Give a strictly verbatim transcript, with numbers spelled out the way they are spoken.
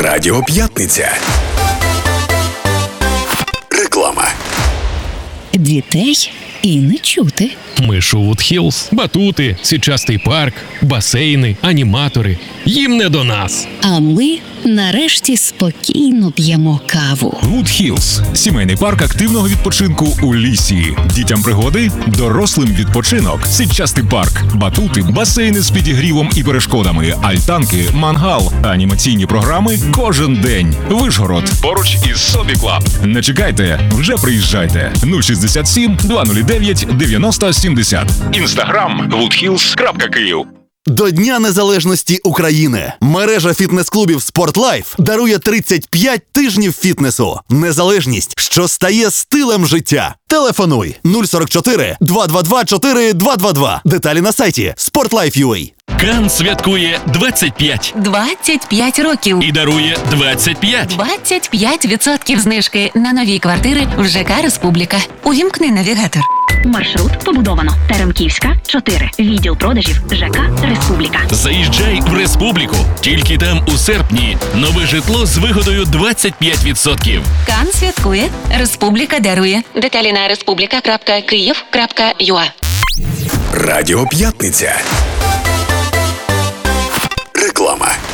Радіо П'ятниця. Реклама. Дітей і не чути. Ми Шувуд Хілз. Батути, січастий парк, басейни, аніматори. Їм не до нас. А ми нарешті спокійно п'ємо каву. Вуд Хілз – сімейний парк активного відпочинку у лісі. Дітям пригоди, дорослим відпочинок. Сітчастий парк, батути, басейни з підігрівом і перешкодами, альтанки, мангал, анімаційні програми кожен день. Вишгород. Поруч із Собі Клаб. Не чекайте, вже приїжджайте. нуль шістдесят сім двісті дев'ять дев'яносто сімдесят. Інстаграм вуд хілз крапка київ. До Дня Незалежності України мережа фітнес-клубів «Спортлайф» дарує тридцять п'ять тижнів фітнесу. Незалежність, що стає стилем життя. Телефонуй нуль сорок чотири два два два чотири два два два. Деталі на сайті спортлайф крапка ю а. Кан святкує двадцять п'ять двадцять п'ять років. і дарує двадцять п'ять. двадцять п'ять відсотків знижки на нові квартири в ЖК «Республіка». Увімкни навігатор. Маршрут побудовано. Теремківська, чотири. Відділ продажів ЖК «Республіка». Заїжджай в Республіку. Тільки там у серпні нове житло з вигодою двадцять п'ять відсотків. Кан святкує. Республіка дарує. Деталі на республіка крапка київ крапка ю а. Радіо П'ятниця. Реклама.